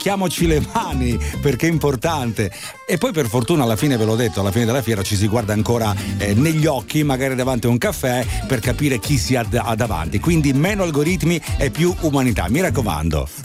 lecchiamoci le mani perché è importante. E poi per fortuna alla fine, ve l'ho detto, alla fine della fiera ci si guarda ancora negli occhi, magari davanti a un caffè, per capire chi si ha davanti. Quindi meno algoritmi e più umanità, mi raccomando.